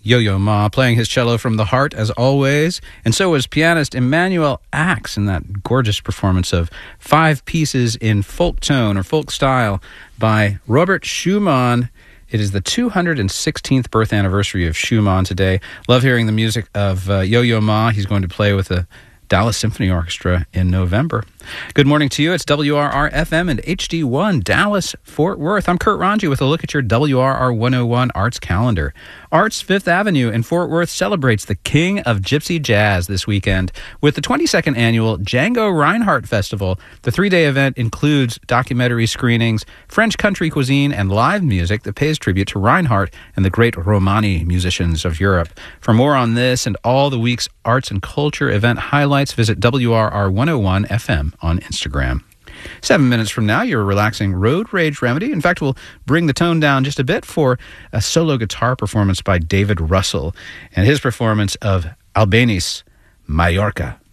Yo-Yo Ma playing his cello from the heart, as always. And so was pianist Emmanuel Axe in that gorgeous performance of 5 pieces in folk tone or folk style by Robert Schumann. It is the 216th birth anniversary of Schumann today. Love hearing the music of Yo-Yo Ma. He's going to play with the Dallas Symphony Orchestra in November. Good morning to you. It's WRR-FM and HD1 Dallas, Fort Worth. I'm Kurt Ranji with a look at your WRR 101 Arts calendar. Arts Fifth Avenue in Fort Worth celebrates the King of Gypsy Jazz this weekend with the 22nd annual Django Reinhardt Festival. The 3-day event includes documentary screenings, French country cuisine, and live music that pays tribute to Reinhardt and the great Romani musicians of Europe. For more on this and all the week's arts and culture event highlights, visit WRR 101 FM on Instagram. 7 minutes from now, your relaxing road rage remedy. In fact, we'll bring the tone down just a bit for a solo guitar performance by David Russell and his performance of Albéniz, Mallorca.